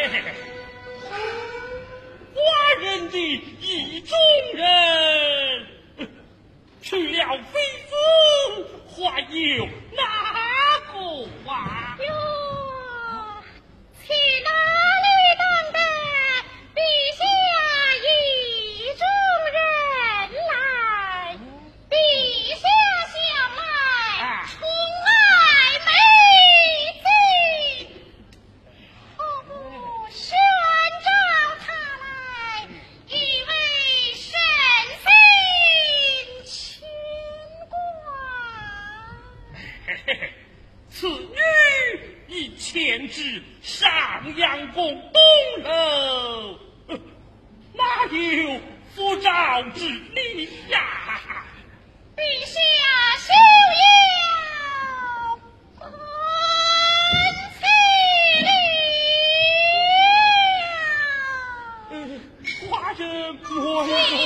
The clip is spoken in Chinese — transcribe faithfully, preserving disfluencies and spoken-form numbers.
寡人的意中人，去了妃子，还有哪个啊？ 哟，去哪里当得陛下意中人来？陛下向来宠爱美姬，何不宣召他来，以为圣心牵挂？ 嘿嘿，此女已迁至上阳宫东楼，哪有复召之理呀？ 陛下休要观其了。 寡人我